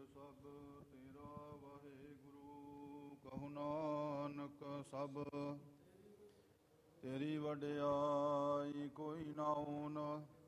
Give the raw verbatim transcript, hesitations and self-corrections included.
ਸਭ ਤੇਰਾ ਵਾਹਿਗੁਰੂ। ਕਹੁ ਨਾਨਕ ਸਭ ਤੇਰੀ ਵਡਿਆਈ ਕੋਈ ਨਾ ਓਨ।